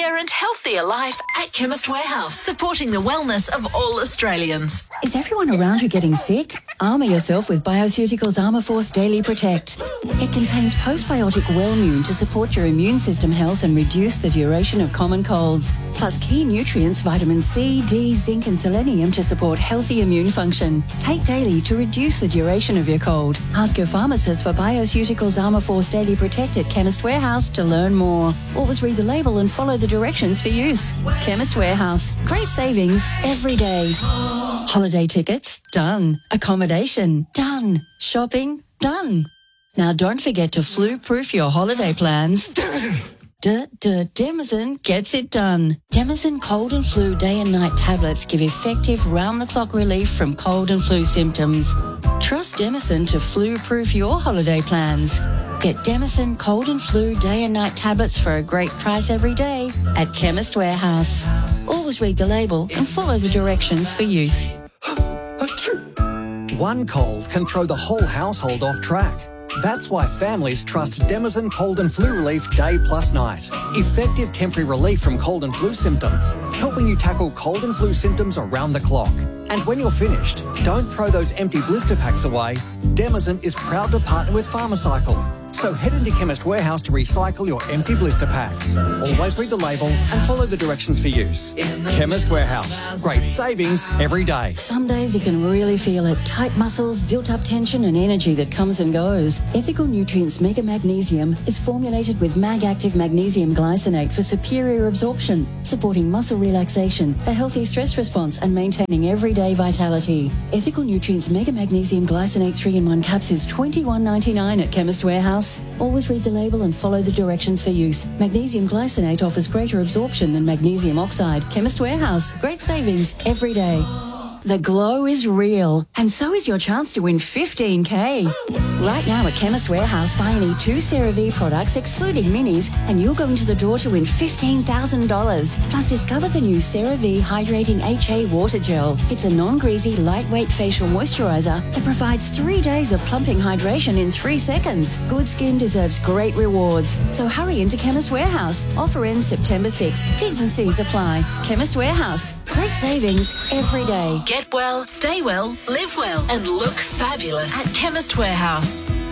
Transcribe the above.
happier and healthier life at Chemist Warehouse, supporting the wellness of all Australians. Is everyone around you getting sick? Armour yourself with Bioceuticals Armour Force Daily Protect. It contains postbiotic Wellmune to support your immune system health and reduce the duration of common colds. Plus key nutrients, vitamin C, D, zinc and selenium to support healthy immune function. Take daily to reduce the duration of your cold. Ask your pharmacist for Bioceuticals Armour Force Daily Protect at Chemist Warehouse to learn more. Always read the label and follow the directions for use. Chemist Warehouse. Great savings every day. Holiday tickets? Done. Accommodation? Done. Shopping? Done. Now don't forget to flu-proof your holiday plans. Demazin gets it done. Demazin cold and flu day and night tablets give effective round-the-clock relief from cold and flu symptoms. Trust Demazin to flu-proof your holiday plans. Get Demazin cold and flu day and night tablets for a great price every day at Chemist Warehouse. Always read the label and follow the directions for use. One cold can throw the whole household off track. That's why families trust Demazin Cold and Flu Relief Day plus Night. Effective temporary relief from cold and flu symptoms, helping you tackle cold and flu symptoms around the clock. And when you're finished, don't throw those empty blister packs away. Demazin is proud to partner with Pharmacycle. So head into Chemist Warehouse to recycle your empty blister packs. Always read the label and follow the directions for use. Chemist Warehouse. Great savings every day. Some days you can really feel it. Tight muscles, built-up tension and energy that comes and goes. Ethical Nutrients Mega Magnesium is formulated with Mag-Active Magnesium Glycinate for superior absorption, supporting muscle relaxation, a healthy stress response and maintaining everyday vitality. Ethical Nutrients Mega Magnesium Glycinate 3-in-1 caps is $21.99 at Chemist Warehouse. Always read the label and follow the directions for use. Magnesium glycinate offers greater absorption than magnesium oxide. Chemist Warehouse. Great savings every day. The glow is real, and so is your chance to win $15,000. Right now at Chemist Warehouse, buy any 2 CeraVe products, excluding minis, and you'll go into the draw to win $15,000. Plus, discover the new CeraVe Hydrating HA Water Gel. It's a non-greasy, lightweight facial moisturizer that provides 3 days of plumping hydration in 3 seconds. Good skin deserves great rewards. So hurry into Chemist Warehouse. Offer ends September 6. T's and C's apply. Chemist Warehouse. Great savings every day. Get well, stay well, live well, and look fabulous at Chemist Warehouse.